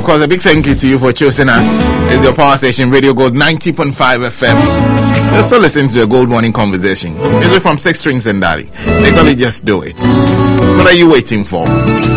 course, a big thank you to you for choosing us. It's your power station, Radio Gold 90.5 FM. You're still listening to the Gold Morning Conversation. Music from Six Strings and Daddy. They gonna just do it. What are you waiting for?